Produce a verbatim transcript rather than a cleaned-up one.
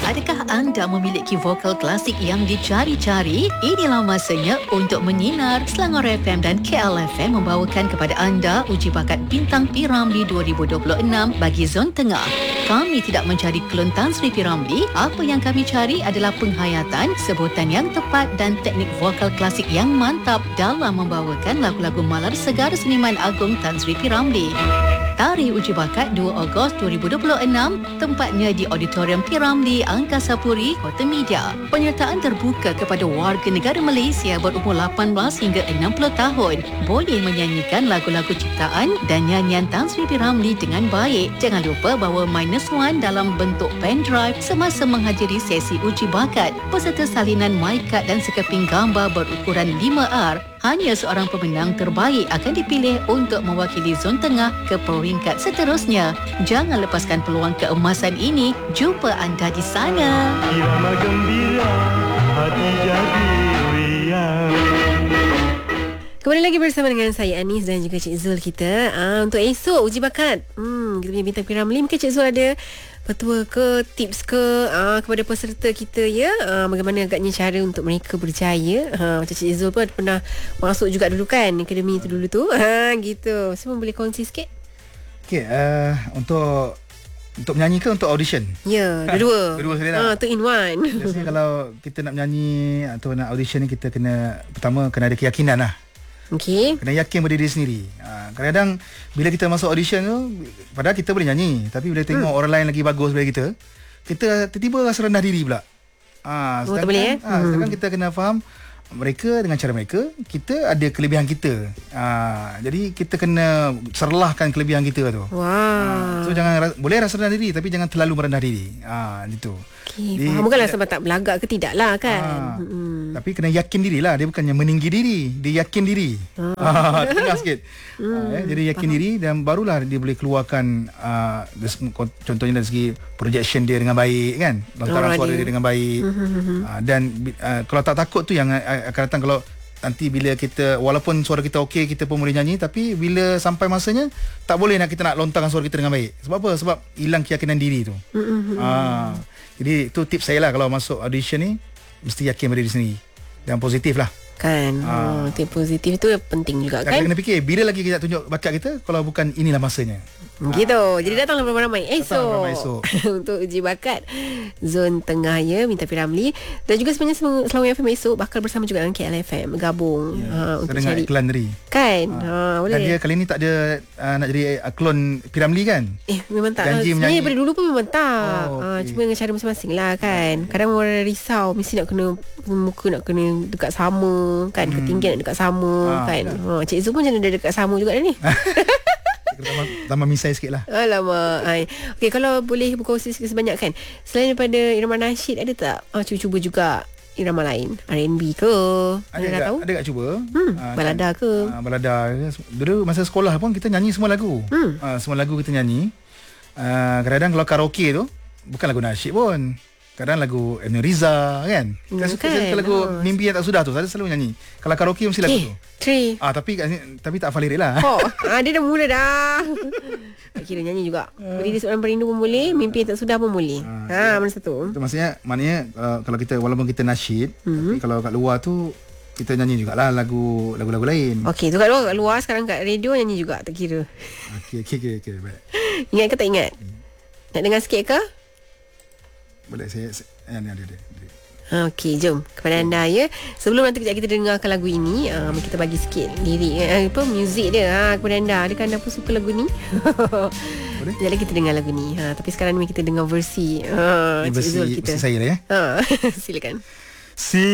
Adakah anda memiliki vokal klasik yang dicari-cari? Inilah masanya untuk menyinar. Selangor F M dan K L F M membawakan kepada anda uji bakat Bintang P Ramlee dua ribu dua puluh enam bagi Zon Tengah. Kami tidak mencari klon Tan Sri P Ramlee. Apa yang kami cari adalah penghayatan, sebutan yang tepat dan teknik vokal klasik yang mantap dalam membawakan lagu-lagu malar segar seniman agung Tan Sri P Ramlee. Tarikh uji bakat dua Ogos dua ribu dua puluh enam, tempatnya di Auditorium P Ramlee, Angkasa Puri, Kota Media. Penyertaan terbuka kepada warga negara Malaysia berumur lapan belas hingga enam puluh tahun. Boleh menyanyikan lagu-lagu ciptaan dan nyanyian Tan Sri P Ramlee dengan baik. Jangan lupa bawa minus one dalam bentuk pen drive semasa menghadiri sesi uji bakat. Peserta salinan mic-card dan sekeping gambar berukuran lima R. Hanya seorang pemenang terbaik akan dipilih untuk mewakili Zon Tengah ke peringkat seterusnya. Jangan lepaskan peluang keemasan ini. Jumpa anda di sana. Irama gembira, hati jadi riang. Kembali lagi bersama dengan saya Anis dan juga Cik Zul kita. Ah, untuk esok uji bakat. Hmm, kita punya Bintang P Ramlee. Mungkin Cik Zul ada petua ke, tips ke ah, kepada peserta kita ya, ah, bagaimana agaknya cara untuk mereka berjaya. Ha, macam Cik Zul pun pernah masuk juga dulu kan akademi tu dulu tu. Ha, gitu. Semua boleh kongsi sikit? Okey, uh, untuk untuk menyanyi ke untuk audition? Ya, dua-dua. Dua-dua sekali lah. Ah, two in one. Biasanya kalau kita nak menyanyi atau nak audition ni, kita kena, pertama kena ada keyakinan lah. Okey. Kena yakin pada diri sendiri. Ha, kadang-kadang bila kita masuk audition tu, padahal kita boleh nyanyi, tapi bila tengok hmm. orang lain lagi bagus daripada kita, kita tiba-tiba rasa rendah diri pula. Ha, oh, tak boleh eh? Ha, sedangkan hmm. kita kena faham mereka dengan cara mereka, kita ada kelebihan kita. Ha, jadi kita kena serlahkan kelebihan kita tu. Wow. Ha, so jangan, boleh rasa rendah diri, tapi jangan terlalu merendah diri. Ha, gitu. Okay, faham. Bukanlah sebab tak belagak ke tidak lah kan. Ha, hmm. Tapi kena yakin diri lah. Dia bukannya meninggi diri, dia yakin diri. Ha. Tengah sikit. Hmm. Ha, ya, jadi yakin faham. diri dan barulah dia boleh keluarkan uh, contohnya dari segi projection dia dengan baik kan. Lontaran oh, suara dia dengan baik. Hmm. Ha, dan uh, kalau tak takut tu yang uh, akan datang, kalau nanti bila kita, walaupun suara kita okey, kita pun boleh nyanyi, tapi bila sampai masanya tak boleh nak kita nak lontarkan suara kita dengan baik. Sebab apa? Sebab hilang keyakinan diri tu. Hmm. Ha, jadi itu tips saya lah, kalau masuk audition ni mesti yakin pada diri sendiri dan positif lah kan. Ha. Oh, tips positif tu penting juga kan. Kita kena fikir bila lagi kita tunjuk bakat kita kalau bukan inilah masanya. Gitu. Ha. Jadi datanglah ramai-ramai esok, esok. untuk uji bakat Zon Tengah ya, Bintang P Ramlee. Dan juga sebenarnya Selangor F M esok bakal bersama juga dengan K L F M bergabung ya, ha, untuk cari iklan tadi. Kan. Ha, ha boleh. Dan dia kali ni tak ada uh, nak jadi uh, klon P Ramlee kan? Eh memang tak. Janji sebenarnya daripada dulu pun memang tak. Oh, okay. ha, cuma dengan cara masing-masing lah kan. Kadang orang risau mesti nak kena muka nak kena dekat sama kan, hmm. ketinggian nak dekat sama ha, kan. Ha, Cik Zul pun macam ada dekat sama juga dah ni. Tambah, tambah misai sikit lah. Alamak. Okey, kalau boleh berkongsi sebanyak kan, selain daripada irama nasyid, ada tak ah, cuba-cuba juga irama lain, R and B ke? Ada tak tahu? Ada tak cuba hmm, uh, balada kan, ke uh, balada. Dulu masa sekolah pun kita nyanyi semua lagu. hmm. uh, Semua lagu kita nyanyi. uh, Kadang-kadang kalau karaoke tu bukan lagu nasyid pun, kadang lagu Emil Riza kan. Kita suka kan? Lagu oh. Mimpi Yang Tak Sudah tu saya selalu nyanyi. Kalau karaoke mesti lagu tu. Tri. Ah tapi tapi tak hafal lirik lah. Oh, ah, dia dah mula dah. Kira nyanyi juga. Berdiri Seorang Perindu pun boleh, Mimpi Yang Tak Sudah pun boleh. Ha, ha mana satu? Itu maksudnya, maknanya uh, kalau kita walaupun kita nasyid, mm-hmm. tapi kalau kat luar tu kita nyanyi jugalah lagu lagu-lagu lain. Okey, tu kat luar, kat luar sekarang kat radio nyanyi juga, tak kira. Okey, okey, okey, okey, baik. Ingat ke tak ingat? Hmm. Nak dengar sikit ke? Boleh saya, saya ada ada. Okey, jom kepada anda ya. Sebelum nanti kejap kita dengarkan lagu ini, uh, kita bagi sikit lirik eh, apa muzik dia ha, kepada anda. Adakah anda pun suka lagu ni? Boleh. Jadi kita dengar lagu ni. Ha, tapi sekarang ni kita dengar versi ha, versi, kita. versi saya lah ya. Ha, silakan. Si